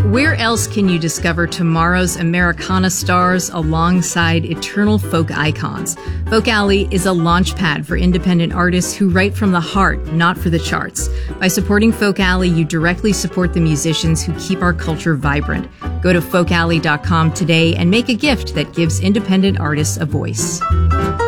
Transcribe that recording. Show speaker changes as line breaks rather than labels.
Where else can you discover tomorrow's Americana stars alongside eternal folk icons? Folk Alley is a launchpad for independent artists who write from the heart, not for the charts. By supporting Folk Alley, you directly support the musicians who keep our culture vibrant. Go to folkalley.com today and make a gift that gives independent artists a voice.